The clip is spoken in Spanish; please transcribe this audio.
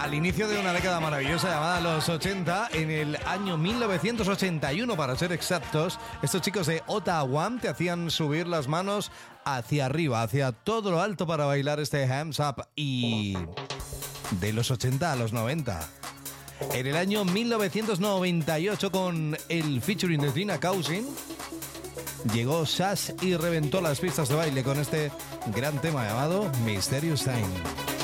Al inicio de una década maravillosa llamada los 80, en el año 1981 para ser exactos, estos chicos de Ottawa te hacían subir las manos hacia arriba, hacia todo lo alto para bailar este Hands Up. Y de los 80 a los 90. En el año 1998, con el featuring de Tina Cousin, llegó Sash y reventó las pistas de baile con este gran tema llamado Mysterious Time.